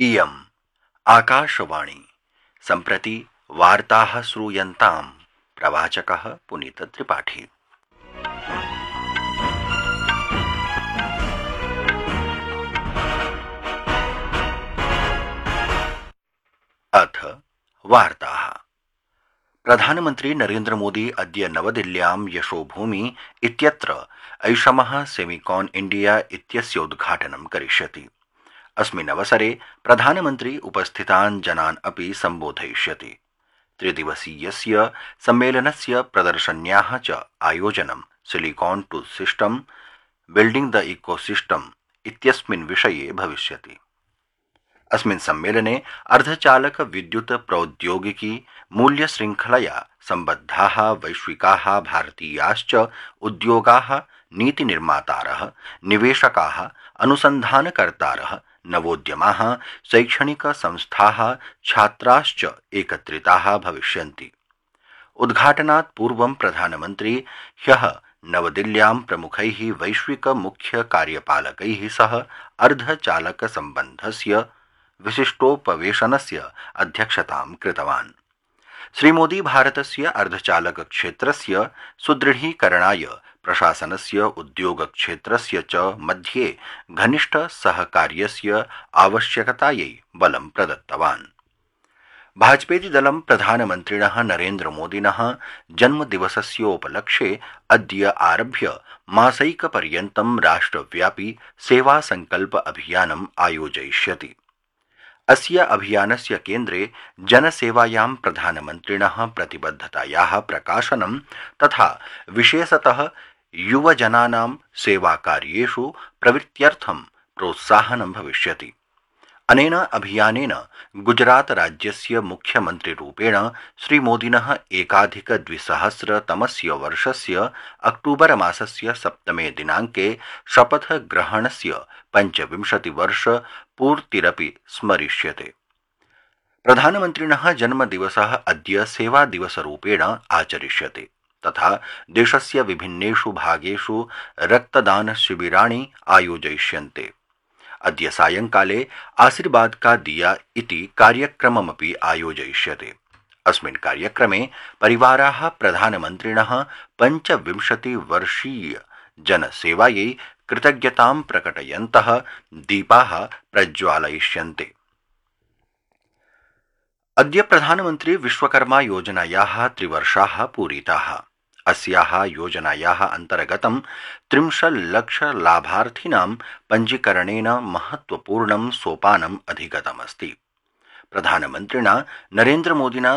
इयम् आकाशवाणी सम्प्रति वार्ताः श्रूयन्ताम्। प्रवाचकः पुनीतत्रिपाठी। अथ वार्ताः। प्रधानमन्त्री नरेन्द्र मोदी अद्य नवदिल्ल्यां यशोभूमि इत्यत्र ऐषमः सेमिकॉन इंडिया इत्यस्य उद्घाटनं करिष्यति। अस्मिन् अवसरे प्रधानमन्त्री उपस्थितान् जनान् अपि सम्बोधयिष्यति। त्रिदिवसीयस्य सम्मेलनस्य प्रदर्शन्याः च आयोजनं silicon two system building the ecosystem इत्यस्मिन् विषये भविष्यति। अस्मिन् सम्मेलने अर्धचालक विद्युत प्रौद्योगिकी मूल्यशृङ्खलया सम्बद्धाः वैश्विकाः भारतीयाश्च उद्योगाः, नीतिनिर्मातारः, निवेशकाः, अनुसन्धानकर्तारः, नवोद्यमाः, शैक्षणिकसंस्थाः, छात्राश्च एकत्रिताः भविष्यन्ति। उद्घाटनात् पूर्वं प्रधानमन्त्री ह्यः नवदिल्ल्यां प्रमुखैः वैश्विक मुख्य कार्यपालकैः सह अर्धचालकसम्बन्धस्य विशिष्टोपवेशनस्य अध्यक्षतां कृतवान्। श्रीमोदी भारतस्य अर्धचालकक्षेत्रस्य सुदृढीकरणाय प्रशासनस्य उद्योगक्षेत्रस्य च मध्ये घनिष्ठ सहकार्यस्य आवश्यकतायै बलं प्रदत्तवान्। भाजपेति दलं प्रधानमन्त्रिणः नरेन्द्रमोदिनः जन्मदिवसस्योपलक्ष्ये अद्य आरभ्य मासैकपर्यन्तं राष्ट्रव्यापि सेवासङ्कल्प अभियानम् आयोजयिष्यति। अस्य अभियानस्य केन्द्रे जनसेवायां प्रधानमन्त्रिणः प्रतिबद्धतायाः प्रकाशनं तथा विशेषतः युवजनानां सेवाकार्येषु प्रवृत्त्यर्थं प्रोत्साहनं भविष्यति। अनेन अभियानेन गुजरात राज्यस्य मुख्यमन्त्रिरूपेण श्रीमोदिनः 2020 वर्षस्य अक्टूबर मासस्य 7 दिनाङ्के शपथग्रहणस्य 25 वर्षपूर्तिरपि स्मरिष्यते। प्रधानमन्त्रिणः जन्मदिवसः अद्य सेवादिवसरूपेण आचरिष्यते तथा देशस्य विभिन्नेषु भागेषु रक्तदानशिबिराणि आयोजयिष्यन्ते। अद्य सायंकाले आशीर्वाद का दिया इति कार्यक्रममपि आयोजयिष्यते। अस्मिन् कार्यक्रमे परिवाराः प्रधानमन्त्रिणः 25 वर्षीय जनसेवायै कृतज्ञतां प्रकटयन्तः दीपाः प्रज्वालयिष्यन्ते। अद्य प्रधानमन्त्री विश्वकर्मा योजनायाः 3 वर्षाः पूरिताः। अस्याः योजनायाः अन्तर्गतं 30 लाख लाभार्थिनां पञ्जीकरणेन महत्वपूर्णं सोपानम् अधिगतमस्ति। प्रधानमन्त्रिणा नरेन्द्रमोदिना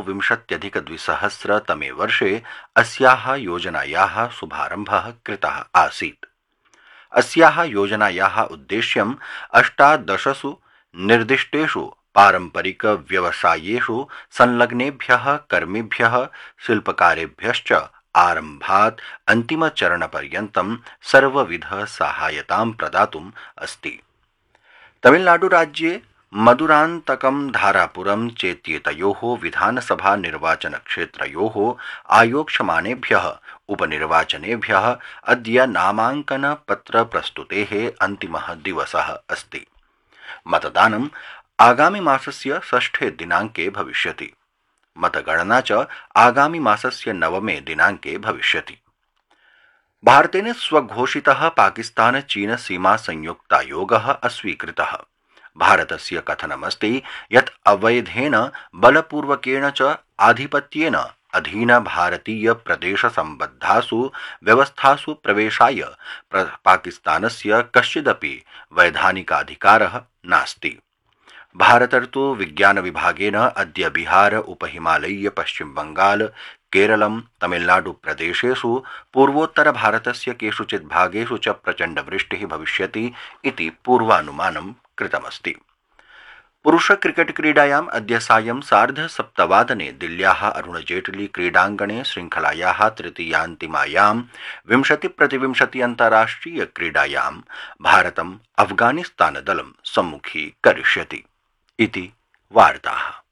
23अधिक-2000 वर्षे अस्याः योजनायाः शुभारम्भः कृतः आसीत्। अस्याः योजनायाः उद्देश्यं 18 निर्दिष्टेषु पारम्परिक व्यवसायेषु संलग्नेभ्यः कर्मिभ्यः, शिल्पकारेभ्यश्च आरम्भात् अन्तिमचरणपर्यन्तं सर्वविध सहायतां प्रदातुम् अस्ति। तमिलनाडुराज्ये मदुरान्तकं धारापुरं चेत्येतयोः विधानसभा निर्वाचनक्षेत्रयोः आयोक्ष्यमानेभ्यः उपनिर्वाचनेभ्यः अद्य नामाङ्कनपत्रप्रस्तुतेः अन्तिमः दिवसः अस्ति। मतदानं आगामि मासस्य 6 दिनाङ्के भविष्यति। मतगणना च आगामि मासस्य 9 दिनाङ्के भविष्यति। भारतेन स्वघोषितः पाकिस्तान चीन सीमा संयुक्तायोगः अस्वीकृतः। भारतस्य कथनमस्ति यत् अवैधेन बलपूर्वकेण च आधिपत्येन अधीन भारतीय प्रदेश सम्बद्धासु व्यवस्थासु प्रवेशाय पाकिस्तानस्य कश्चिदपि वैधानिकाधिकारः नास्ति। भारतर्तु विज्ञान विभागेन अद्य बिहार, उपहिमालयीय पश्चिम बंगाल, केरलं, तमिलनाडु प्रदेशेषु पूर्वोत्तर भारतस्य केषुचित् भागेषु च प्रचण्डवृष्टिः भविष्यति इति पूर्वानुमानं कृतमस्ति। पुरुष क्रिकेट क्रीडायाम् अद्य सायं 7:30 दिल्ल्याः अरुणजेटली क्रीडाङ्गणे श्रृङ्खलायाः तृतीयान्तिमायां 20-20 अन्ताराष्ट्रिय क्रीडायां भारतम् अफगानिस्तानदलं सम्मुखीकरिष्यति इति वार्ताः।